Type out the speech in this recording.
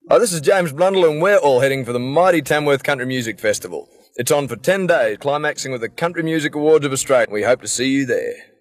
Oh, this is James Blundell, and we're all heading for the mighty Tamworth Country Music Festival. It's on for 10 days, climaxing with the Country Music Awards of Australia. We hope to see you there.